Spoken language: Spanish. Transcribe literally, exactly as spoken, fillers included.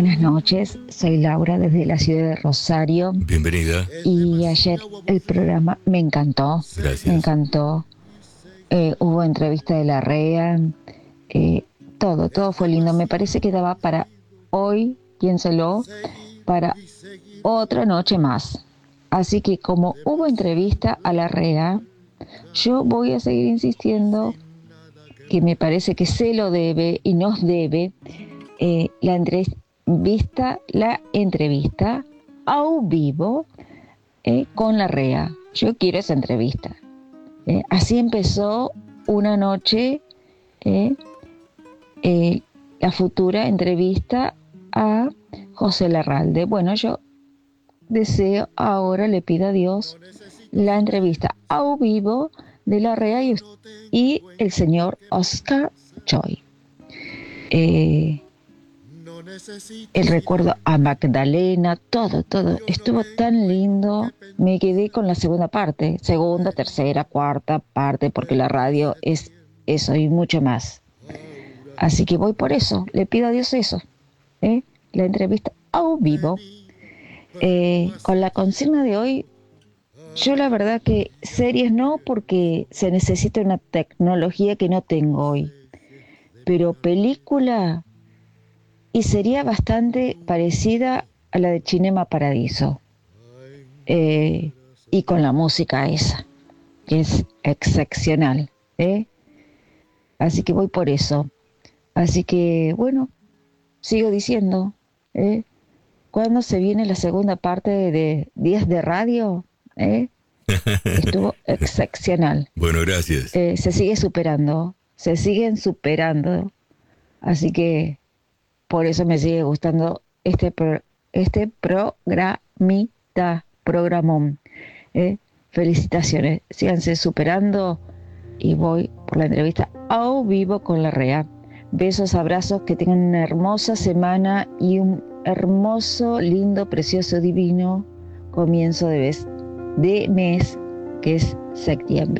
Buenas noches, soy Laura desde la ciudad de Rosario. Bienvenida. Y ayer el programa me encantó. Gracias. Me encantó. Eh, hubo entrevista de la R E A. Eh, todo, todo fue lindo. Me parece que daba para hoy, piénselo, para otra noche más. Así que como hubo entrevista a la R E A, yo voy a seguir insistiendo que me parece que se lo debe y nos debe eh, la entrevista, la entrevista a vivo eh, con la R E A. Yo quiero esa entrevista. Eh, así empezó una noche eh, eh, la futura entrevista a José Larralde. Bueno, yo deseo ahora, le pido a Dios, la entrevista a vivo de la R E A y, y el señor Oscar Choi. Eh, el recuerdo a Magdalena, todo, todo, estuvo tan lindo. Me quedé con la segunda parte, segunda, tercera, cuarta parte, porque la radio es eso y mucho más. Así que voy por eso, le pido a Dios eso, ¿eh? La entrevista a vivo. Eh, con la consigna de hoy, yo la verdad que series no, porque se necesita una tecnología que no tengo hoy, pero película, y sería bastante parecida a la de Cinema Paradiso, eh, y con la música esa, que es excepcional, ¿eh? Así que voy por eso. Así que, bueno, sigo diciendo, ¿eh? ¿Cuándo se viene la segunda parte de Días de Radio? ¿Eh? Estuvo excepcional. Bueno, gracias. Eh, se sigue superando, se siguen superando, así que por eso me sigue gustando este pro, este programita, programón. ¿Eh? Felicitaciones, síganse superando y voy por la entrevista a vivo con la R E A. Besos, abrazos, que tengan una hermosa semana y un hermoso, lindo, precioso, divino comienzo de, vez, de mes, que es septiembre.